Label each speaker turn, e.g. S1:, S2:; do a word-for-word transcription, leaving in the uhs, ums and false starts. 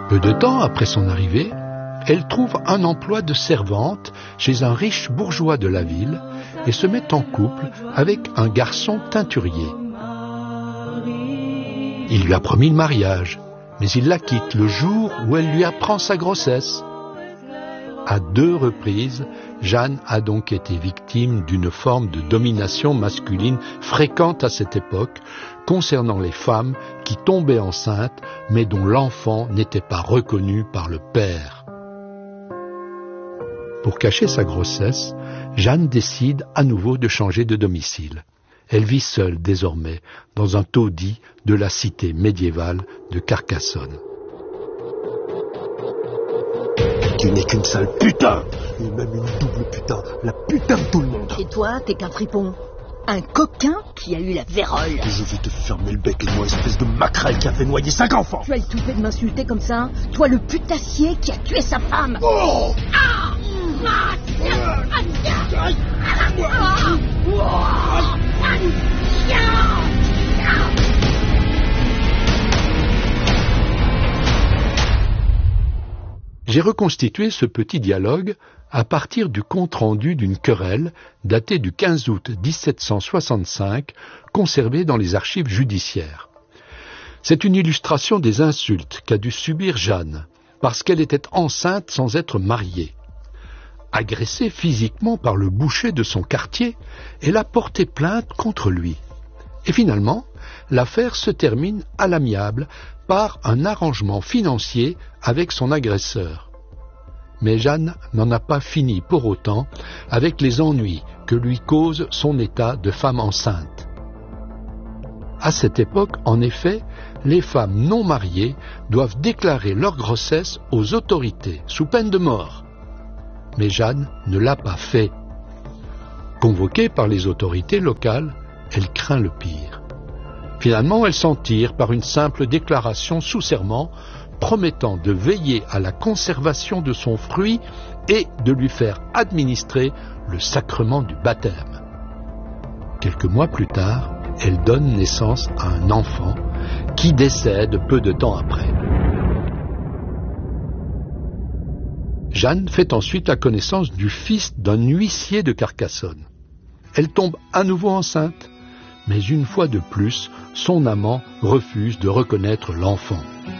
S1: Peu de temps après son arrivée, elle trouve un emploi de servante chez un riche bourgeois de la ville et se met en couple avec un garçon teinturier. Il lui a promis le mariage, mais il la quitte le jour où elle lui apprend sa grossesse. À deux reprises, Jeanne a donc été victime d'une forme de domination masculine fréquente à cette époque, concernant les femmes qui tombaient enceintes, mais dont l'enfant n'était pas reconnu par le père. Pour cacher sa grossesse, Jeanne décide à nouveau de changer de domicile. Elle vit seule désormais dans un taudis de la cité médiévale de Carcassonne.
S2: Tu n'es qu'une sale putain, et même une double putain, la putain de tout le monde.
S3: Et toi, t'es qu'un fripon, un coquin qui a eu la vérole.
S2: Je vais te fermer le bec et moi, espèce de maquerelle qui a fait noyer cinq enfants.
S3: Tu as le toupet de m'insulter comme ça? Toi, le putassier qui a tué sa femme.
S2: Oh
S3: ah ah
S1: J'ai reconstitué ce petit dialogue à partir du compte-rendu d'une querelle datée du quinze août dix-sept cent soixante-cinq, conservé dans les archives judiciaires. C'est une illustration des insultes qu'a dû subir Jeanne, parce qu'elle était enceinte sans être mariée. Agressée physiquement par le boucher de son quartier, elle a porté plainte contre lui. Et finalement, l'affaire se termine à l'amiable par un arrangement financier avec son agresseur. Mais Jeanne n'en a pas fini pour autant avec les ennuis que lui cause son état de femme enceinte. À cette époque, en effet, les femmes non mariées doivent déclarer leur grossesse aux autorités sous peine de mort. Mais Jeanne ne l'a pas fait. Convoquée par les autorités locales, elle craint le pire. Finalement, elle s'en tire par une simple déclaration sous serment, promettant de veiller à la conservation de son fruit et de lui faire administrer le sacrement du baptême. Quelques mois plus tard, elle donne naissance à un enfant qui décède peu de temps après. Jeanne fait ensuite la connaissance du fils d'un huissier de Carcassonne. Elle tombe à nouveau enceinte, mais une fois de plus, son amant refuse de reconnaître l'enfant.